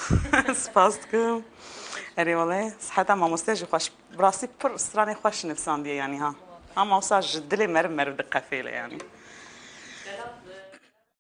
سپاس دکم اری والله صحتا مامۆستێژی خوش براسی پر استرانی خوش نفساندیه یعنی ها مامۆستا ji dilê me re dikefêle yani